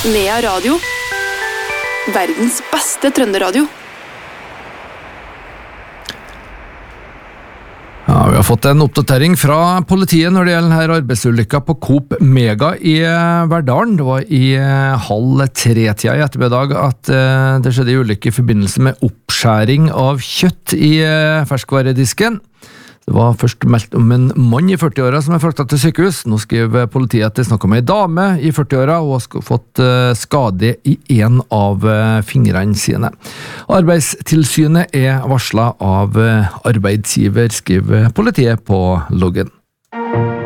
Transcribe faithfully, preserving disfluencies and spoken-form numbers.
Nea Radio. Verdens beste trønderadio. Ja, vi har fått en oppdatering fra politiet når det gjelder denne arbeidsulykka på Coop Mega i Verdalen. Det var i halv tre-tida i ettermiddag at det skjedde en ulykke i forbindelse med oppskjæring av kjøtt i ferskvaredisken. Det var først meldt om en mann i førti-åra som er fraktet til sykehus. Nå skriver politiet at det snakker om en dame i førti-åra og har fått skade i en av fingrene sine. Arbeidstilsynet er varslet av arbeidsgiver, skriver politiet på loggen.